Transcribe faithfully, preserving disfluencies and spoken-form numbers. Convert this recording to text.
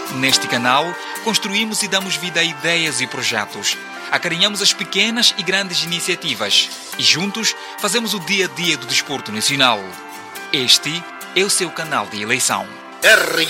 Neste canal, construímos e damos vida a ideias e projetos. Acarinhamos as pequenas e grandes iniciativas e juntos fazemos o dia a dia do desporto nacional. Este é o seu canal de eleição.